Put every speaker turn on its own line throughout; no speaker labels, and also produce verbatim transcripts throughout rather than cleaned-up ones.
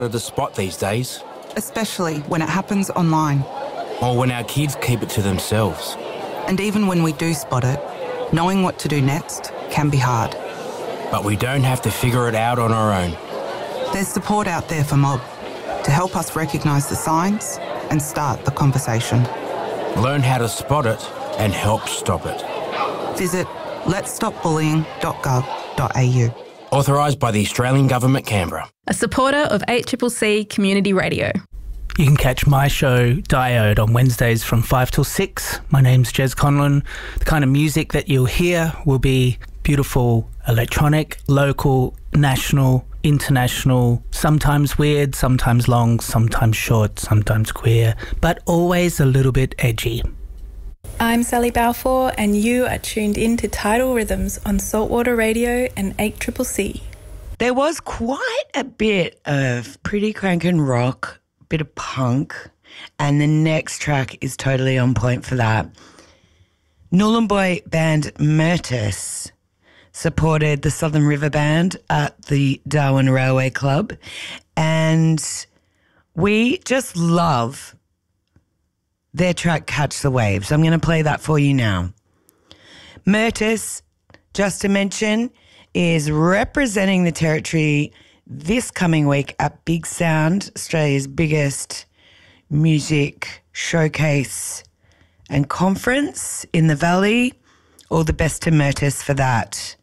The spot these days.
Especially when it happens online.
Or when our kids keep it to themselves.
And even when we do spot it, knowing what to do next can be hard.
But we don't have to figure it out on our own.
There's support out there for Mob to help us recognise the signs and start the conversation.
Learn how to spot it and help stop it.
Visit lets stop bullying dot gov dot a u.
Authorised by the Australian Government, Canberra.
A supporter of eight C C C Community Radio.
You can catch my show, Diode, on Wednesdays from five till six. My name's Jez Conlon. The kind of music that you'll hear will be beautiful electronic, local, national, international, sometimes weird, sometimes long, sometimes short, sometimes queer, but always a little bit edgy.
I'm Sally Balfour, and you are tuned in to Tidal Rhythms on Saltwater Radio and eight C C C.
There was quite a bit of pretty crankin' rock, bit of punk, and the next track is totally on point for that. Nhulunbuy band Murtis supported the Southern River Band at the Darwin Railway Club, and we just love their track Catch the Waves. I'm going to play that for you now. Murtis, just to mention, is representing the territory this coming week at Big Sound, Australia's biggest music showcase and conference in the Valley. All the best to Murtis for that.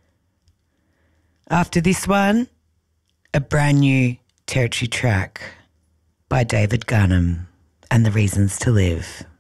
After this one, a brand new territory track by David Garnham and The Reasons to Live.